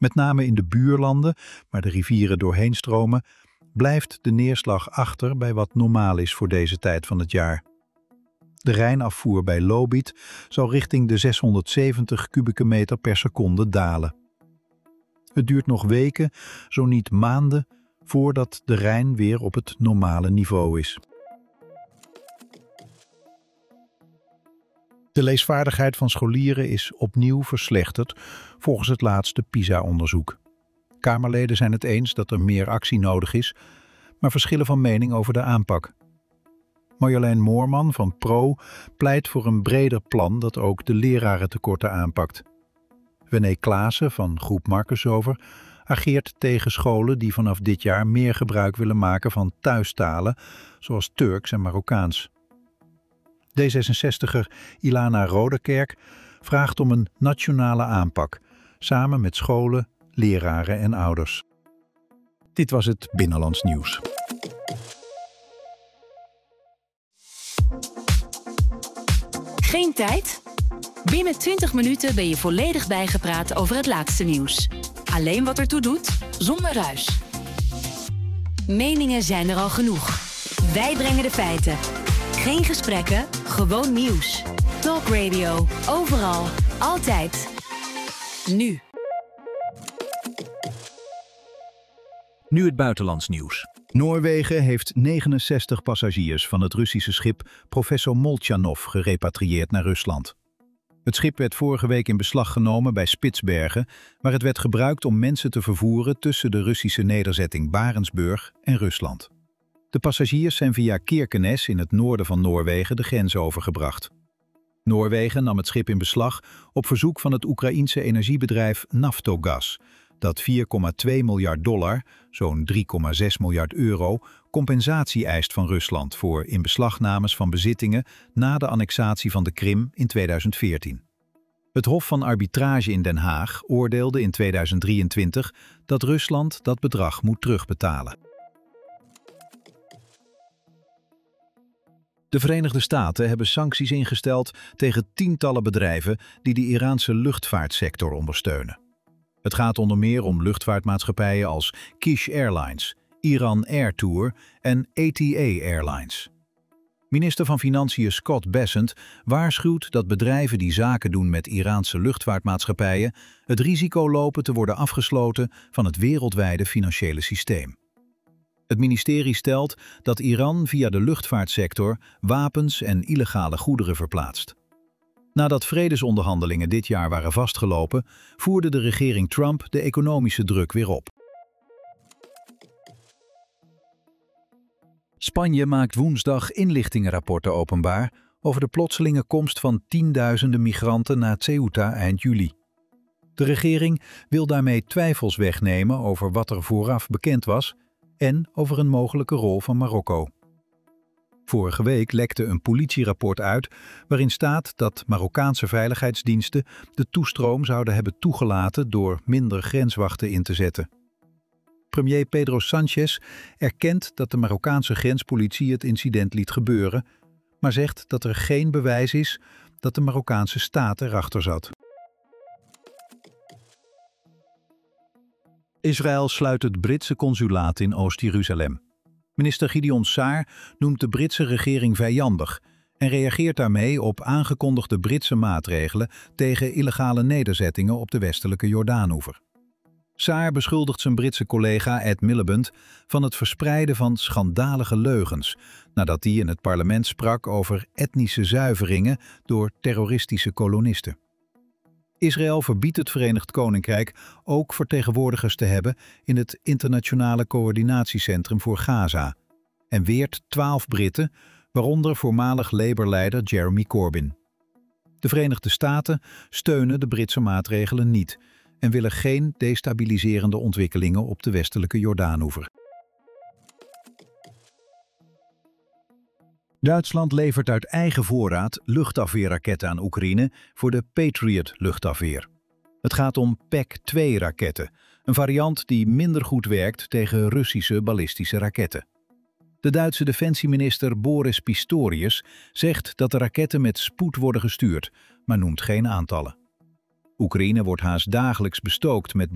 Met name in de buurlanden, waar de rivieren doorheen stromen, blijft de neerslag achter bij wat normaal is voor deze tijd van het jaar. De Rijnafvoer bij Lobith zal richting de 670 kubieke meter per seconde dalen. Het duurt nog weken, zo niet maanden, voordat de Rijn weer op het normale niveau is. De leesvaardigheid van scholieren is opnieuw verslechterd volgens het laatste PISA-onderzoek. Kamerleden zijn het eens dat er meer actie nodig is, maar verschillen van mening over de aanpak. Marjolein Moorman van PRO pleit voor een breder plan dat ook de lerarentekorten aanpakt. René Klaassen van Groep Markusover ageert tegen scholen die vanaf dit jaar meer gebruik willen maken van thuistalen, zoals Turks en Marokkaans. D66er Ilana Rodekerk vraagt om een nationale aanpak, samen met scholen, leraren en ouders. Dit was het Binnenlands Nieuws. Geen tijd? Binnen 20 minuten ben je volledig bijgepraat over het laatste nieuws. Alleen wat ertoe doet, zonder ruis. Meningen zijn er al genoeg. Wij brengen de feiten. Geen gesprekken, gewoon nieuws. Talk Radio, overal, altijd. Nu. Nu het buitenlands nieuws. Noorwegen heeft 69 passagiers van het Russische schip Professor Moltjanov gerepatrieerd naar Rusland. Het schip werd vorige week in beslag genomen bij Spitsbergen, waar het werd gebruikt om mensen te vervoeren tussen de Russische nederzetting Barentsburg en Rusland. De passagiers zijn via Kirkenes in het noorden van Noorwegen de grens overgebracht. Noorwegen nam het schip in beslag op verzoek van het Oekraïense energiebedrijf Naftogaz, dat $4,2 miljard, zo'n 3,6 miljard euro, compensatie eist van Rusland voor inbeslagnames van bezittingen na de annexatie van de Krim in 2014. Het Hof van Arbitrage in Den Haag oordeelde in 2023 dat Rusland dat bedrag moet terugbetalen. De Verenigde Staten hebben sancties ingesteld tegen tientallen bedrijven die de Iraanse luchtvaartsector ondersteunen. Het gaat onder meer om luchtvaartmaatschappijen als Kish Airlines, Iran Air Tour en ATA Airlines. Minister van Financiën Scott Bessent waarschuwt dat bedrijven die zaken doen met Iraanse luchtvaartmaatschappijen het risico lopen te worden afgesloten van het wereldwijde financiële systeem. Het ministerie stelt dat Iran via de luchtvaartsector wapens en illegale goederen verplaatst. Nadat vredesonderhandelingen dit jaar waren vastgelopen, voerde de regering Trump de economische druk weer op. Spanje maakt woensdag inlichtingenrapporten openbaar over de plotselinge komst van tienduizenden migranten naar Ceuta eind juli. De regering wil daarmee twijfels wegnemen over wat er vooraf bekend was en over een mogelijke rol van Marokko. Vorige week lekte een politierapport uit waarin staat dat Marokkaanse veiligheidsdiensten de toestroom zouden hebben toegelaten door minder grenswachten in te zetten. Premier Pedro Sánchez erkent dat de Marokkaanse grenspolitie het incident liet gebeuren, maar zegt dat er geen bewijs is dat de Marokkaanse staat erachter zat. Israël sluit het Britse consulaat in Oost-Jeruzalem. Minister Gideon Saar noemt de Britse regering vijandig en reageert daarmee op aangekondigde Britse maatregelen tegen illegale nederzettingen op de westelijke Jordaanoever. Saar beschuldigt zijn Britse collega Ed Miliband van het verspreiden van schandalige leugens, nadat hij in het parlement sprak over etnische zuiveringen door terroristische kolonisten. Israël verbiedt het Verenigd Koninkrijk ook vertegenwoordigers te hebben in het Internationale Coördinatiecentrum voor Gaza en weert 12 Britten, waaronder voormalig Labour-leider Jeremy Corbyn. De Verenigde Staten steunen de Britse maatregelen niet en willen geen destabiliserende ontwikkelingen op de westelijke Jordaanoever. Duitsland levert uit eigen voorraad luchtafweerraketten aan Oekraïne voor de Patriot-luchtafweer. Het gaat om PAC-2-raketten, een variant die minder goed werkt tegen Russische ballistische raketten. De Duitse defensieminister Boris Pistorius zegt dat de raketten met spoed worden gestuurd, maar noemt geen aantallen. Oekraïne wordt haast dagelijks bestookt met